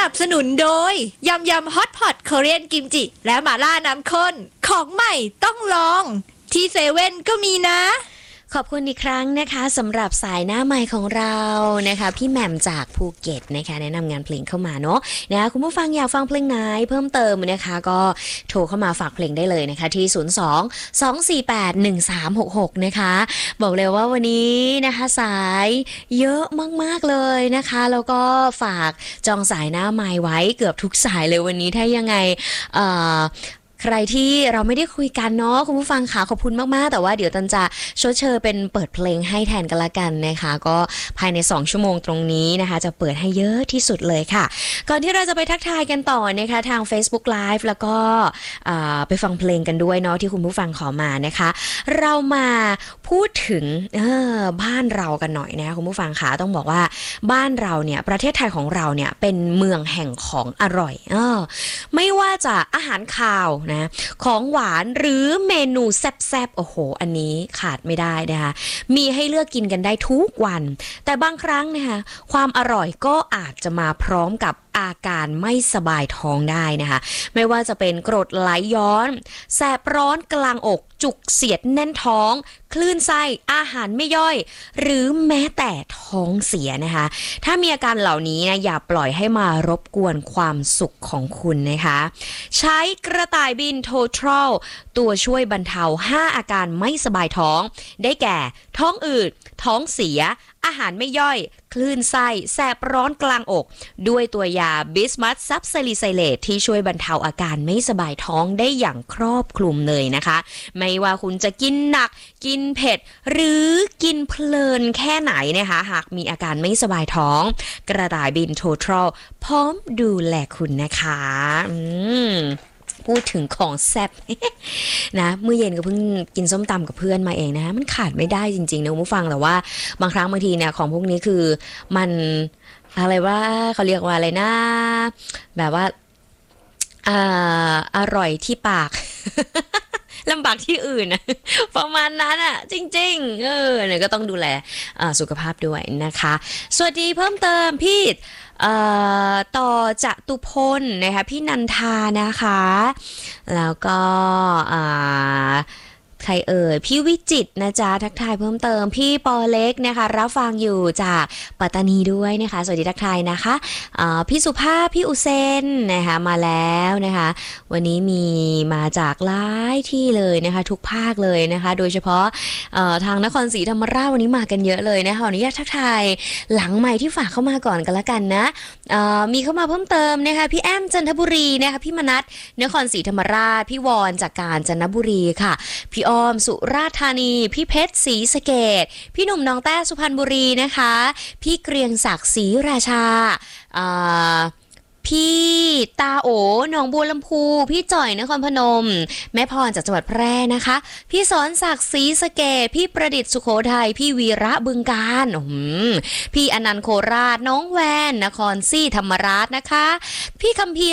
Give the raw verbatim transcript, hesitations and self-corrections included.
นับสนุนโดยยำยำฮอตพอตเกาหลีกิมจิและหม่าล่าน้ำข้นของใหม่ต้องลองที่เซเว่นก็มีนะขอบคุณอีกครั้งนะคะสำหรับสายหน้าใหม่ของเรานะคะพี่แหม่มจากภูเก็ตนะคะแนะนำงานเพลงเข้ามาเนาะนะคะคุณผู้ฟังอยากฟังเพลงไหนเพิ่มเติมนะคะก็โทรเข้ามาฝากเพลงได้เลยนะคะที่ศูนย์ สอง สอง สี่ แปด หนึ่ง สาม หก หกนะคะบอกเลยว่าวันนี้นะคะสายเยอะมากๆเลยนะคะแล้วก็ฝากจองสายหน้าใหม่ไว้เกือบทุกสายเลยวันนี้ถ้ายังไงเอ่อใครที่เราไม่ได้คุยกันเนาะคุณผู้ฟังค่ะขอบคุณมากๆแต่ว่าเดี๋ยวตันจะชดเชยเป็นเปิดเพลงให้แทนกันละกันนะคะก็ภายในสองชั่วโมงตรงนี้นะคะจะเปิดให้เยอะที่สุดเลยค่ะก่อนที่เราจะไปทักทายกันต่อนะคะทาง Facebook Live แล้วก็ไปฟังเพลงกันด้วยเนาะที่คุณผู้ฟังขอมานะคะเรามาพูดถึงบ้านเรากันหน่อยนะคะคุณผู้ฟังค่ะต้องบอกว่าบ้านเราเนี่ยประเทศไทยของเราเนี่ยเป็นเมืองแห่งของอร่อยเออไม่ว่าจะอาหารคาวนะของหวานหรือเมนูแซ่บๆโอ้โหอันนี้ขาดไม่ได้นะคะมีให้เลือกกินกันได้ทุกวันแต่บางครั้งนะคะความอร่อยก็อาจจะมาพร้อมกับอาการไม่สบายท้องได้นะคะไม่ว่าจะเป็นกรดไหลย้อนแสบร้อนกลางอกจุกเสียดแน่นท้องคลื่นไส้อาหารไม่ย่อยหรือแม้แต่ท้องเสียนะคะถ้ามีอาการเหล่านี้นะอย่าปล่อยให้มารบกวนความสุขของคุณนะคะใช้กระต่ายบินโททรัลตัวช่วยบรรเทาห้าอาการไม่สบายท้องได้แก่ท้องอืดท้องเสียอาหารไม่ย่อยคลื่นไส้แสบร้อนกลางอกด้วยตัวยาบิสมัสซับซาลิไซเลตที่ช่วยบรรเทาอาการไม่สบายท้องได้อย่างครอบคลุมเลยนะคะไม่ว่าคุณจะกินหนักกินเผ็ดหรือกินเพลินแค่ไหนนะคะหากมีอาการไม่สบายท้องกระต่ายบินโททรัลพร้อมดูแลคุณนะคะอืมพูดถึงของแซ่บ นะเมื่อเย็นก็เพิ่งกินส้มตำกับเพื่อนมาเองนะมันขาดไม่ได้จริงๆนะคุณผู้ฟังแต่ว่าบางครั้งบางทีเนี่ยของพวกนี้คือมันอะไรว่าเขาเรียกว่าอะไรนะแบบว่าอ่าอร่อยที่ปาก ลำบากที่อื่นนะประมาณนั้นอ่ะจริงๆเออเนี่ยก็ต้องดูแลสุขภาพด้วยนะคะสวัสดีเพิ่มเติมพี่ต่อจตุพลนะคะพี่นันทานะคะแล้วก็ใครเอ่ยพี่วิจิตรนะจ๊ะทักทายเพิ่มเติมพี่ปอเล็กนะคะรับฟังอยู่จากปัตตานีด้วยนะคะสวัสดีทักทายนะคะพี่สุภาพพี่อุเซนนะคะมาแล้วนะคะวันนี้มีมาจากหลายที่เลยนะคะทุกภาคเลยนะคะโดยเฉพาะทางนครศรีธรรมราชวันนี้มากันเยอะเลยนะคะขออนุญาตทักทายหลังใหม่ที่ฝากเข้ามาก่อนกันละกันนะมีเข้ามาเพิ่มเติมนะคะพี่แอมจันทบุรีนะคะพี่มนัสนครศรีธรรมราชพี่วอนจากกาญจนบุรีค่ะพี่อ้อมสุราษฎร์ธานีพี่เพชรศรีสะเกษพี่หนุ่มน้องแต้สุพรรณบุรีนะคะพี่เกรียงศักดิ์ศรีราชาพี่ตาโอหนองบัวลำพูพี่จ่อยนครพนมแม่พรจากจังหวัดแพร่นะคะพี่สอนศักดิ์ศรีสะเกษพี่ประดิษฐ์สุโขทัยพี่วีระบึงกาฬพี่อนันต์โคราชน้องแวนนครศรีธรรมราชนะคะพี่คัมภีร์